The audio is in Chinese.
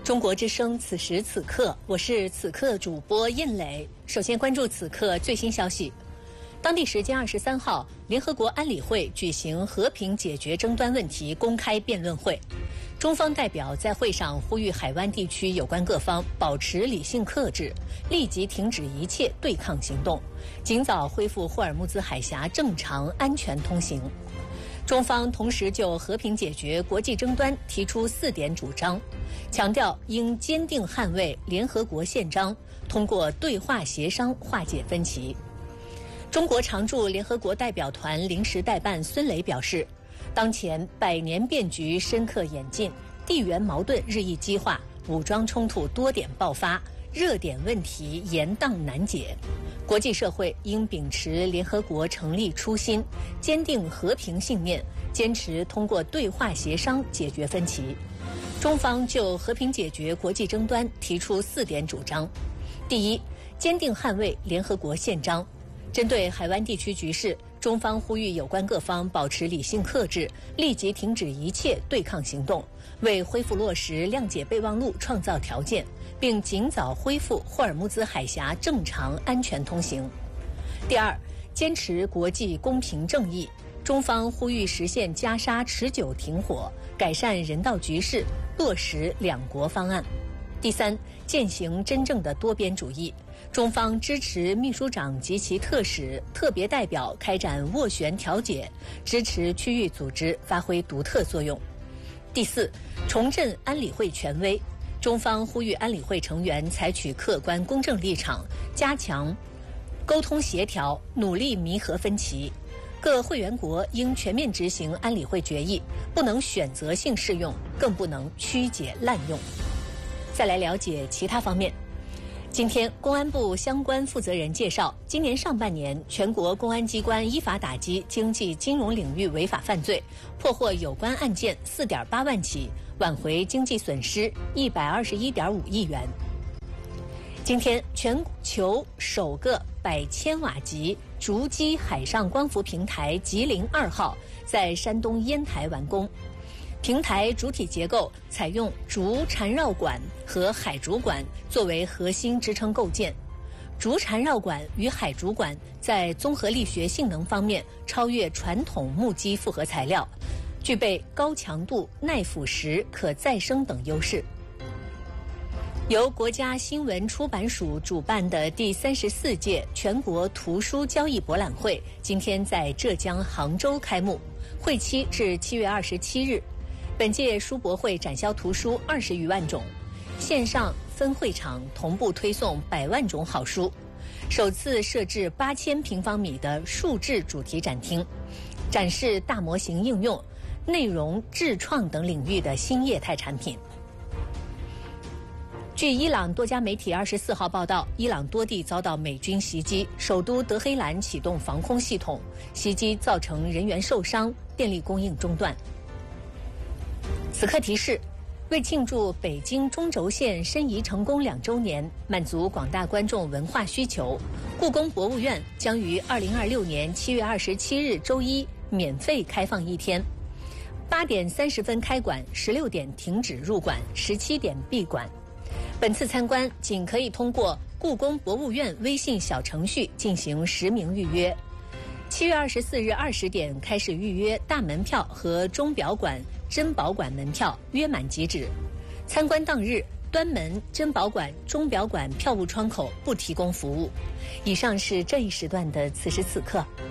中国之声，此时此刻，我是此刻主播印磊。首先关注此刻最新消息。当地时间23号，联合国安理会举行和平解决争端问题公开辩论会。中方代表在会上呼吁海湾地区有关各方保持理性克制，立即停止一切对抗行动，尽早恢复霍尔木兹海峡正常安全通行。中方同时就和平解决国际争端提出4点主张，强调应坚定捍卫联合国宪章，通过对话协商化解分歧。中国常驻联合国代表团临时代办孙磊表示，当前百年变局深刻演进，地缘矛盾日益激化，武装冲突多点爆发，热点问题延宕难解。国际社会应秉持联合国成立初心，坚定和平信念，坚持通过对话协商解决分歧。中方就和平解决国际争端提出4点主张。第一，坚定捍卫联合国宪章。针对海湾地区局势，中方呼吁有关各方保持理性克制，立即停止一切对抗行动，为恢复落实谅解备忘录创造条件，并尽早恢复霍尔木兹海峡正常安全通行。第二，坚持国际公平正义。中方呼吁实现加沙持久停火，改善人道局势，落实2国方案。第三，践行真正的多边主义。中方支持秘书长及其特使、特别代表开展斡旋调解，支持区域组织发挥独特作用。第四，重振安理会权威。中方呼吁安理会成员采取客观公正立场，加强沟通协调，努力弥合分歧。各会员国应全面执行安理会决议，不能选择性适用，更不能曲解滥用。再来了解其他方面。今天，公安部相关负责人介绍，今年上半年，全国公安机关依法打击经济金融领域违法犯罪，破获有关案件4.8万起，挽回经济损失121.5亿元。今天，全球首个100千瓦级逐基海上光伏平台吉林2号在山东烟台完工。平台主体结构采用竹缠绕管和海竹管作为核心支撑构件，竹缠绕管与海竹管在综合力学性能方面超越传统木基复合材料，具备高强度、耐腐蚀、可再生等优势。由国家新闻出版署主办的第34届全国图书交易博览会今天在浙江杭州开幕，会期至7月27日。本届书博会展销图书20余万种，线上分会场同步推送100万种好书，首次设置8000平方米的数智主题展厅，展示大模型应用、内容智创等领域的新业态产品。据伊朗多家媒体24号报道，伊朗多地遭到美军袭击，首都德黑兰启动防空系统，袭击造成人员受伤，电力供应中断。此刻提示，为庆祝北京中轴线申遗成功2周年，满足广大观众文化需求，故宫博物院将于2026年7月27日周一免费开放1天，8点30分开馆，16点停止入馆，17点闭馆。本次参观仅可以通过故宫博物院微信小程序进行实名预约。7月24日20点开始预约大门票和钟表馆、珍宝馆门票，约满即止。参观当日，端门、珍宝馆、钟表馆票务窗口不提供服务。以上是这一时段的此时此刻。